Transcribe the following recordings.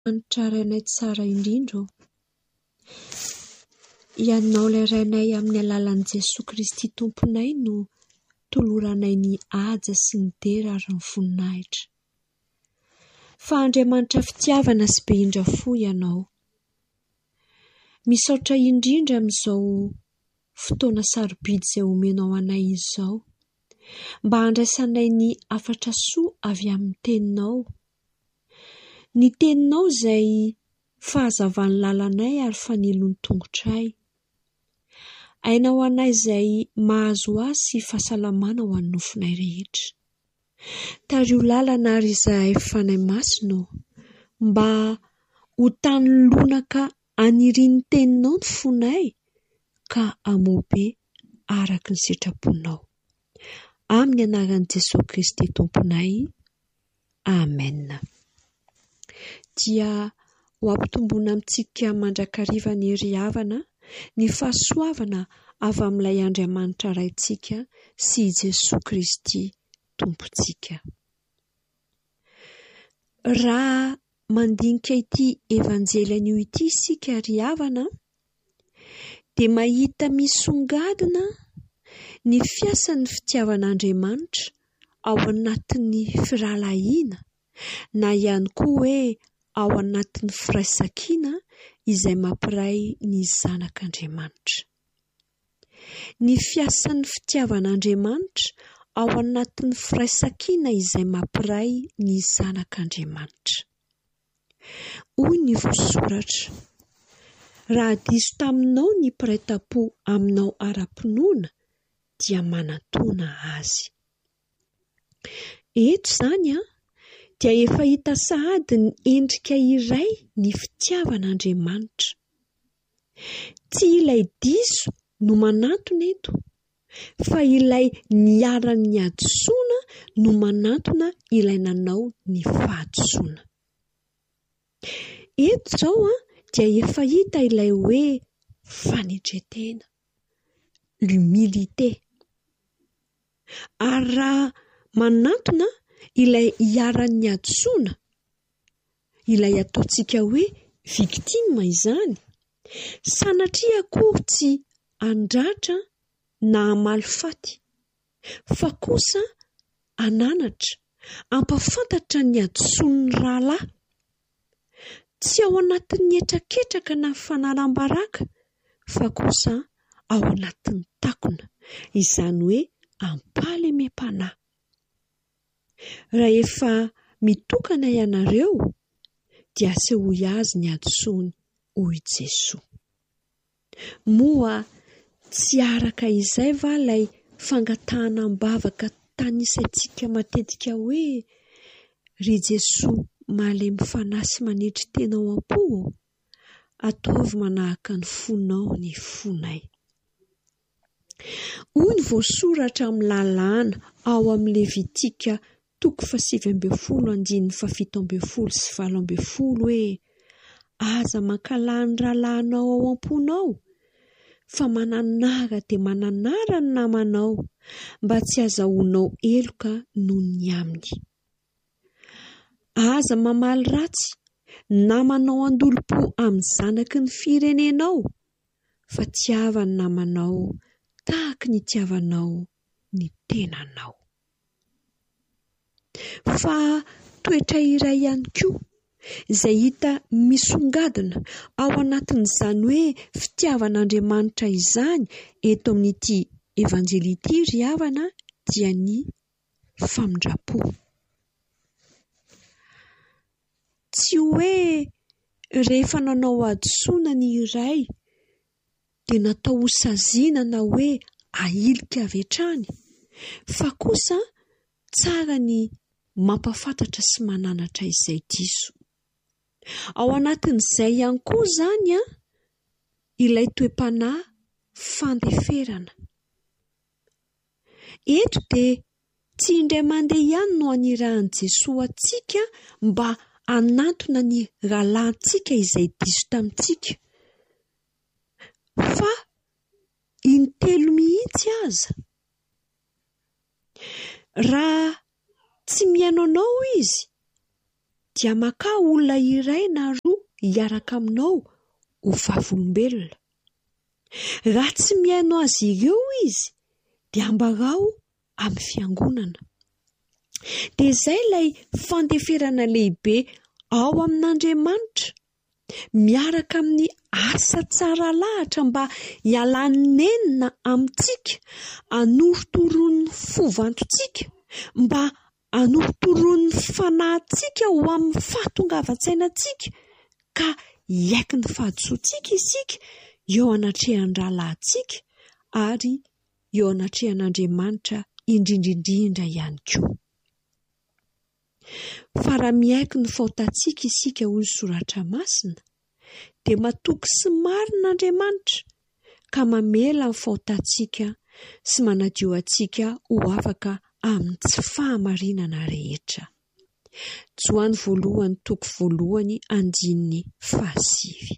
Mantraranay tsara indrindra. Ianao ilay rainay amin'ny alalan'i Jesosy Kristy Tomponay no toloranay ny haja sy ny dera ary ny voninahitra. Fa Andriamanitra fitiavana sy be indrafo ianao. Misaotra indrindra amin'izao fotoana sarobidy izay omenao anay izao, mba handraisanay ny hafatra soa avy amin'ny teninao. Ny teninao izay fahazavan'ny lalanay ary fanilon'ny tongotray. Hainao anay izay mahazo azy sy fahasalamana ho an'ny nofinay rehetra. Tario lalana ary izahay fanay masino mba ho tany lonaka anirin'ny teninao ny fonay ka hamoa be araka ny sitraponao. Amin'ny anaran'i Jesosy Kristy Tomponay. Amen. Dia ho ampitomboina amintsika mandrakariva ny hery havana, ny fahasoavana avy amin'ilay Andriamanitra raintsika sy Jesosy Kristy Tompontsika. Raha mandinika ity evanjely anio ity isika hery havana, dia mahita misongadina ny fiasan'ny fitiavan'Andriamanitra ao anatin'ny firalahiana, na ihany koa hoe ao anatin'ny firaisan-kina izay mampiray ny zanak'Andriamanitra. Ny fiasan'ny fitiavan'Andriamanitra ao anatin'ny firaisan-kina izay mampiray ny zanak'Andriamanitra. Hoy ny voasoratra: raha diso taminao ny mpiray tam-po aminao ara-pinoana, dia manantona azy. Eto izany dia efa hita sahady ny endrika iray ny fitiavan'Andriamanitra. Tsy ilay diso no manantona eto, fa ilay niaran'ny adosoana no manantona ilay nanao ny fahadosoana. Eto izao dia efa hita ilay hoe fanetretena, l'humilité. Ary raha manantona ilay hiaran'ny adosoana, ilay ataontsika hoe victime izany, sanatria akory tsy handratra na hamaly faty, fa kosa hananatra, hampafantatra ny adosoan'ny rahalahy. Tsy ao anatin'ny etraketraka na fanaram-baraka, fa kosa ao anatin'ny takona, izany hoe ampalemem-panahy. Raha efa mitokana ianareo, dia asehoy azy ny adosoany hoy Jesosy. Moa tsy araka izay va ilay fangatahana am-bavaka tanisaintsika matetika hoe ry Jesosy mahalemy fanahy sy manetry tenao am-po, ataovy manahaka ny fonao ny fonay. Hoy ny voasoratra amin'ny lalàna ao amin'ny Levitika 7:17-7:20 hoe: aza mankalany rahalahinao ao am-ponao, fa mananara dia mananara ny namanao, mba tsy azahoanao eloka noho ny aminy. Aza mamaly ratsy na manao andolo-po amin'ny zanaky ny firenenao, fa tiava ny namanao tahaka ny tiavanao ny tenanao. Fa toetra iray ihany koa izay hita misongadina ao anatin'izany hoe fitiavan'Andriamanitra izany eto amin'ity evanjely ity ry havana, dia ny famindrapo. Tsy hoe rehefa nanao adosoana ny iray dia natao ho saziana na hoe ahilika avy hatrany, fa kosa tsara ny mampafantatra sy mananatra izay diso. Ao anatin'izay ihany koa izany ilay toe-panahy fandeferana. Eto dia tsy indray mandeha ihany no anirahan'i Jesosy atsika mba hanantona ny rahalahintsika izay diso tamintsika, fa intelo mihitsy aza. Raha tsy mihaino anao izy, dia maka olona iray na roa hiaraka aminao ho vavolombelona. Raha tsy mihaino azy ireo izy dia ambarao amin'ny fiangonana. Dia izay ilay fandeferana lehibe ao amin'Andriamanitra, miaraka amin'ny asa tsara lahatra mba hialanenina amintsika, hanorotoroan'ny fovantontsika, mba hanorotoroan'ny fanahintsika ho amin'ny fahatongavan-tsainantsika, ka hiaiky ny fahadisoantsika isika eo anatrehan-dralahintsika ary eo anatrehan'Andriamanitra indrindraindrindra ihany koa. Fa raha miaiky ny faotantsika isika hoy ny soratra masina, dia matoky sy marin'Andriamanitra ka mamela ny faotantsika sy manadio antsika ho afaka amin'ny tsy fahamarinana rehetra. Joany 1:1-9.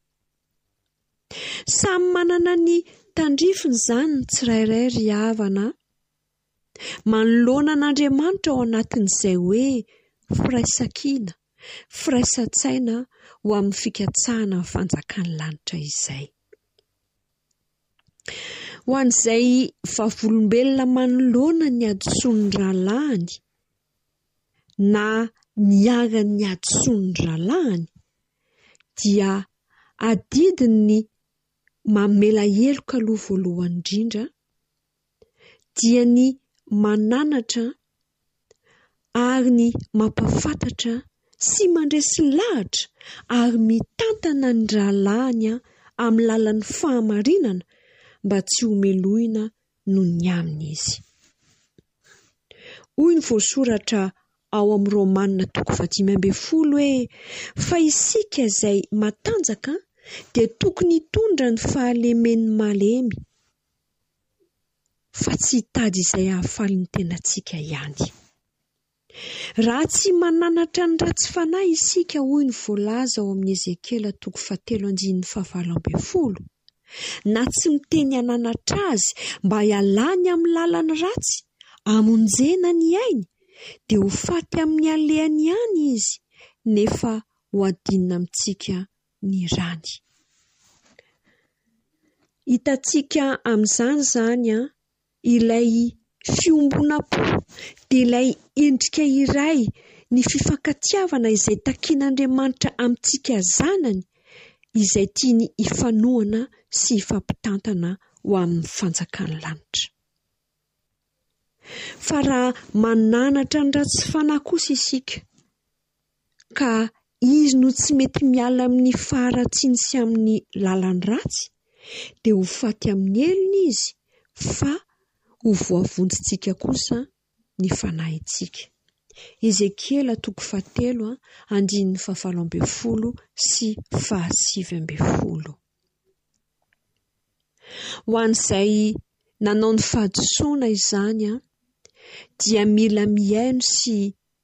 Samy manana ny tandrifiny izany ny tsirairay ry havana, manoloana an'Andriamanitra ao anatin'izay hoe firaisan-kina, firaisan-tsaina ho amin'ny fikatsahana ny fanjakan'ny lanitra izay. Ho an'izay vavolombelona manoloana ny adisoan'ny ralahiny na niaran'ny adisoan'ny ralahiny dia adidiny ny mamela heloka aloha voalohany indrindra, dia ny mananatra ary ny mampafantatra sy mandresy lahatra ary mitantana ny ralahiny amin'ny lalan'ny fahamarinana mba tsy homelohina noho ny aminy izy. Hoy ny voasoratra ao amin'ny Romanina 5:10 hoe fa isika izay matanjaka dia tokony hitondra ny fahalemen'ny malemy, fa tsy hitady izay hahafaly ny tenantsika ihany. Raha tsy mananatra ny ratsy fanahy isika, hoy ny voalaza ao amin'ny Ezekiela 3:7-9, na tsy miteny hananatra azy mba hialany amin'ny lalany ratsy, hamonjena ny ainy, dia ho faty amin'ny alehany ihany izy, nefa ho adinina amintsika ny rany. Hitantsika amin'izany ilay fiombonam-po dia ilay endrika iray ny fifankatiavana izay takian'Andriamanitra amintsika zanany, izay tiany hifanohana sy hifampitantana ho amin'ny fanjakan'ny lanitra. Fa raha mananatra ny ratsy fanahy kosa isika, ka izy no tsy mety miala amin'ny faharatsiany sy amin'ny lalany ratsy, dia ho faty amin'ny elony izy, fa ho voavonjintsika kosa ny fanahintsika. Ezekiela 3:7-7 sy 7. Ho an'izay nanao ny fahadisoana izany dia mila mihaino sy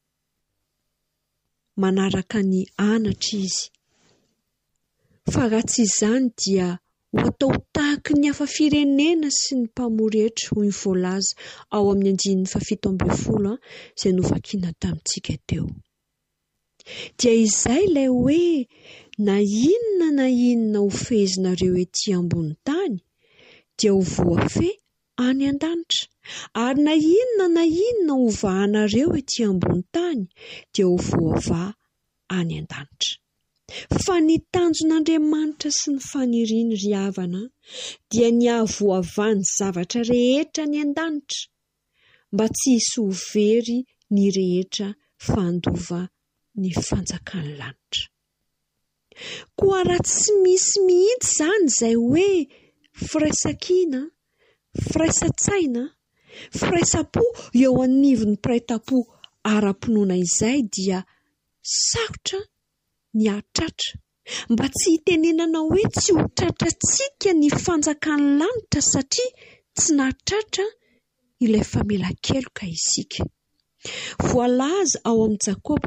manaraka ny anatra izy. Fa raha tsy izany dia ho atao tahaka ny hafa firenena sy ny mpamory hetra, hoy ny voalaza ao amin'ny 7:7 izay novakiana tamintsika teo. Dia izay ilay hoe na inona ho fehezinareo etỳ ambony tany dia ho voafehy any an-danitra, ary na inona ho vahanareo etỳ ambony tany dia ho voavaha any an-danitra. Fa ny tanjon'Andriamanitra sy ny faniriany ry havana dia ny ahavoavany zavatra rehetra ny an-danitra, mba tsy hisy ho very ny rehetra fa handova ny fanjakan'ny lanitra. Koa raha tsy misy mihitsy izany izay hoe firaisan-kina, firaisan-tsaina, firaisam-po eo anivon'ny mpiray tam-po ara-pinoana izay, dia sarotra ny hahatratra, mba tsy hitenenana hoe tsy ho tratrantsika ny fanjakan'ny lanitra satria tsy nahatratra ilay famelan-keloka isika. Voalaza ao amin'ny Jakoba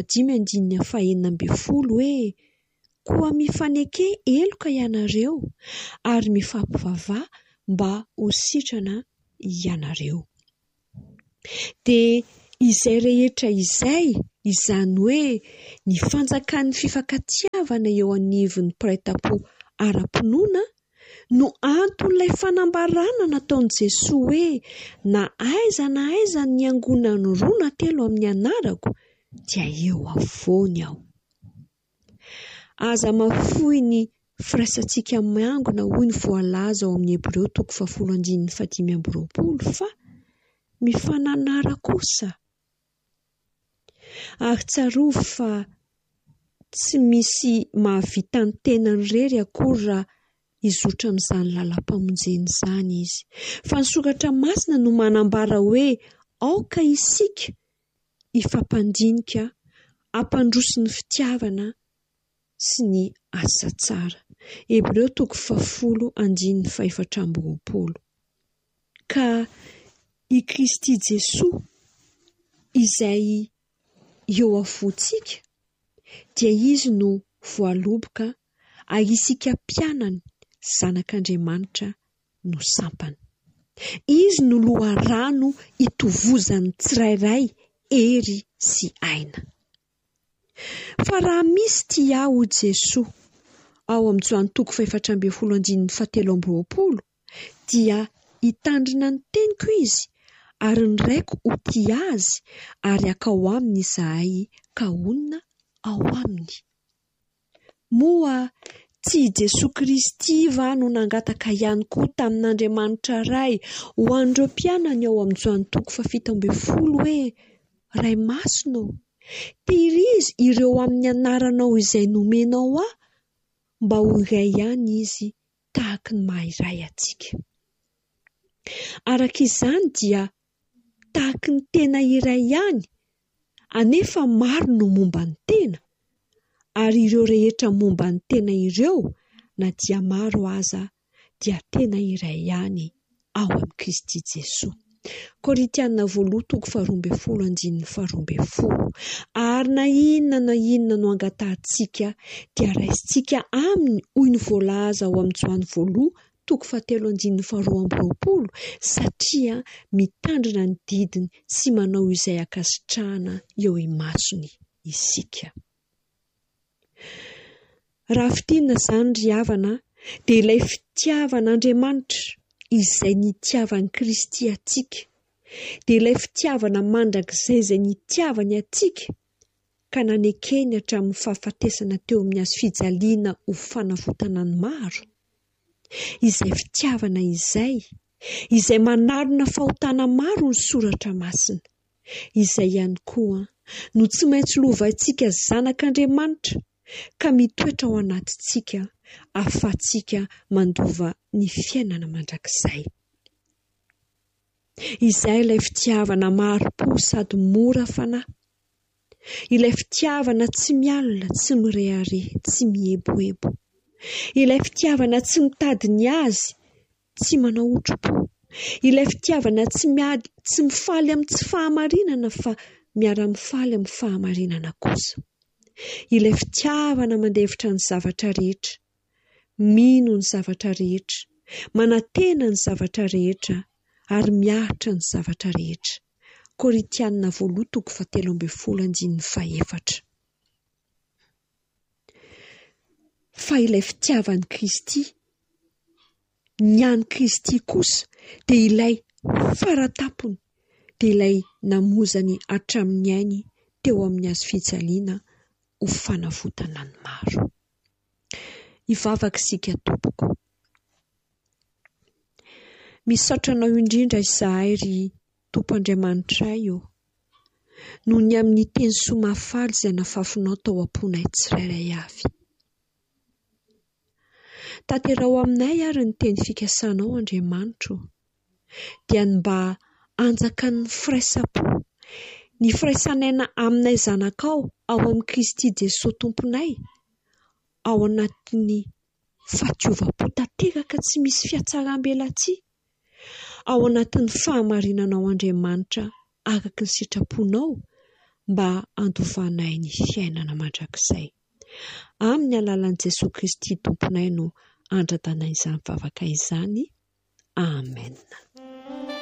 5:9 hoe koa mifaneke eloka ianareo ary mifampivavaha mba ho sitrana ianareo. Dia izay rehetra izay izany hoe ny fanjakan'ny fifankatiavana eo anivon'ny mpiray-tam-po ara-pinoana no anton'ilay fanambarana nataon'i Jesosy hoe na aiza ny angonany roa na telo amin'ny anarako dia eo afovoany aho. Aza mafoy ny firaisantsika miangona hoy ny voalaza ao amin'ny Hebreo 10:5 fa mifananara kosa. Ary tsarovy fa tsy misy mahavita ny tenany rery akory raha izotra amin'izany lalam-pamonjeny izany izy. Fa ny soratra masina no manambara hoe aoka isika ifampandinika, hampandroso ny fitiavana sy ny asa tsara. Hebreo 10:4. Ka i Kristy Jesosy izay eo afotsika dia izy no voaloboka ary isika mpianany zanak'Andriamanitra no sampany. Izy no loharano itovozan'ny tsirairay hery sy aina. Fa raha misy tia ho Jesosy ao amin'ny Johana 4:7 dia hitandrina ny teniko izy ary ny raiko ho tia azy ary akao aminy izahay ka onona ao aminy. Moa tsy Jesosy Kristy va no nangataka ihany koa tamin'Andriamanitra ray ho an'ireo mpianany ao amin'ny Johana 7:10 hoe Ray masino, tehirizy ireo amin'ny anaranao izay nomenao aho mba ho iray ihany izy tahaka ny maha iray antsika. Araka izany dia tahaka ny tena iray ihany, anefa maro no momba ny tena, ary ireo rehetra momba ny tena ireo na dia maro aza dia tena iray ihany ao amin'ny Kristy Jesosy. Korintianina 2:12. Ary na inona no angatahantsika dia raisintsika aminy hoy ny voalaza ao amin'ny Johana 7:7 satria mitandrina ny didiny sy manao izay akasitrahana eo imasony isika. Raha fitiana izany ry havana dia ilay fitiavan'Andriamanitra izay nitiavany Kristy atsika, dia ilay fitiavana mandrakizay izay nitiavany atsika ka nanekeny hatramin'ny fahafatesana teo amin'ny hazo fijaliana ho fanavotana ny maro. Izay fitiavana izay manarona fahotana maro ny soratra masina, izay ihany koa no tsy maintsy lovaintsika zanak'Andriamanitra ka mitoetra ao anatintsika ahafahantsika mandova ny fiainana mandrakizay. Izay ilay fitiavana maro-po sady mora fanahy, ilay fitiavana tsy mialina, tsy mirehare, tsy mieboebo, ilay fitiavana tsy mitady ny azy, tsy manao otro-po, ilay fitiavana tsy mifaly amin'ny tsy fahamarinana fa miara-mifaly amin'ny fahamarinana kosa, ilay fitiavana mandevitra ny zavatra rehetra, mino ny zavatra rehetra, manantena ny zavatra rehetra ary miahitra ny zavatra rehetra. Korintianina 2:13. Fa ilay fitiavan'i Kristy, ny an'i Kristy kosa dia ilay faratapony, dia ilay namozany hatramin'ny ainy teo amin'ny hazo fijaliana ho fanavotana ny maro. Hivavaka isika tompoko. Misaotra anao indrindra izahay ry Tompo Andriamanitray io, noho ny amin'ny teny soa mahafaly izay nafafinao tao am-ponay tsirairay avy. Tanterao aminay ary ny teny fikasanao Andriamanitro, dia mba anjaka ny firaisapo, ny firaisanaina aminay zanakao ao amin'ny Kristy Jesosy Tomponay, ao anatin'ny fahatiova-po tanteraka tsy misy fiatsaram-belatsia, ao anatin'ny fahamarinanao Andriamanitra araka ny sitraponao mba andovanay ny fiainana mandrakizay. Amin'ny alalan'i Jesosy Kristy Tomponay no andradanay izany vavaka izany. Amen.